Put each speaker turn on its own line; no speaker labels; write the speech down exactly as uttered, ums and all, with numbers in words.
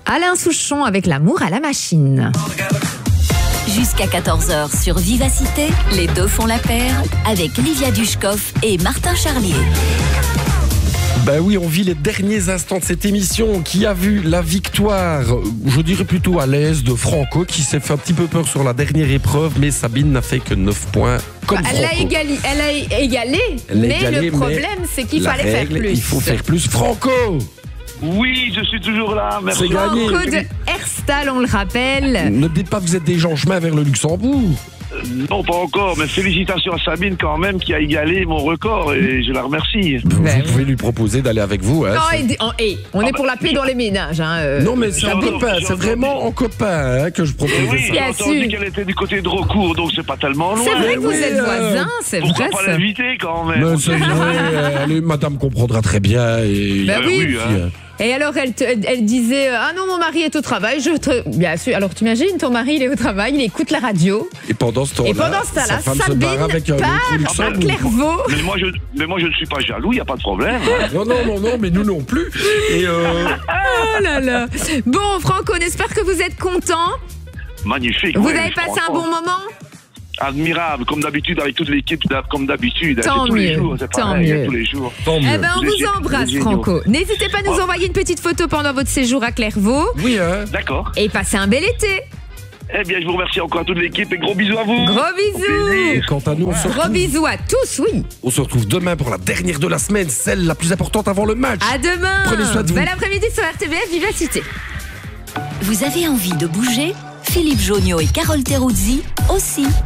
Alain Souchon avec L'amour à la machine.
Jusqu'à quatorze heures sur Vivacité, les deux font la paire avec Livia Dushkov et Martin Charlier.
Ben oui, on vit les derniers instants de cette émission qui a vu la victoire, je dirais plutôt à l'aise, de Franco qui s'est fait un petit peu peur sur la dernière épreuve, mais Sabine n'a fait que neuf points comme
elle,
Franco.
a égali, elle a égalé,
Elle a
mais
égalé,
le problème
mais
c'est qu'il
la
fallait
règle,
faire plus.
Il faut faire plus. Franco!
Oui, je suis toujours là, merci.
C'est gagné.
Franco de Herstal, on le rappelle.
Ne dites pas que vous êtes déjà en chemin vers le Luxembourg.
Euh, non, pas encore, mais félicitations à Sabine quand même qui a égalé mon record et je la remercie.
Vous
Ben
pouvez lui proposer d'aller avec vous. Hein,
Non,
c'est-
et- en- et on
Ah
est
bah,
pour la paix dans les ménages. Hein, euh.
Non, mais c'est un
J'ai
copain,
entendu,
c'est
j'ai
vraiment
entendu.
en copain hein, que je propose
Et oui,
ça.
j'ai
Bien
entendu
sûr.
qu'elle était du côté de Recourt, donc c'est pas tellement loin.
C'est vrai que vous
oui,
êtes
euh,
voisins, c'est
Pourquoi
vrai
pas
ça.
l'inviter quand même?
Mais c'est vrai, euh, allez, madame comprendra très bien. Et...
Ben
Ben
oui.
oui, hein.
Et alors, elle, te- elle disait euh, ah non, mon mari est au travail. Je te... Bien sûr. Alors, tu imagines, ton mari, il est au travail, il écoute la radio.
Et pendant ce temps-là,
Et pendant ce temps-là,
sa femme se
Sabine
barre avec un
part
autre
à
Luxembourg.
Clairvaux.
Mais moi, je, mais moi je ne suis pas jaloux, il n'y a pas de problème. hein.
Non, non, non, non, mais nous non plus. Et euh,
Oh là là. Bon, Franco, on espère que vous êtes content.
Magnifique.
Vous
ouais,
avez passé un
franchement.
bon moment.
Admirable, comme d'habitude, avec toute l'équipe, comme d'habitude.
Tant
C'est tous les
mieux,
jours, c'est
tant
pareil,
mieux.
hein, tous les jours.
tant mieux.
Eh ben, on
Vous
vous
êtes-
embrasse,
vous êtes
Franco. N'hésitez pas à nous
Oh.
envoyer une petite photo pendant votre séjour à Clairvaux.
Oui, hein.
D'accord.
Et passez un bel été.
Eh bien, je vous remercie encore à toute l'équipe et gros bisous à vous.
Gros
Et
bisous.
quant à nous, on se,
Gros
retrouve,
bisous à tous, oui.
on se retrouve demain pour la dernière de la semaine, celle la plus importante avant le match.
À demain.
Prenez soin de vous.
Bel après-midi sur R T B F Vivacité.
Vous avez envie de bouger? Philippe Jonio et Carole Teruzzi aussi.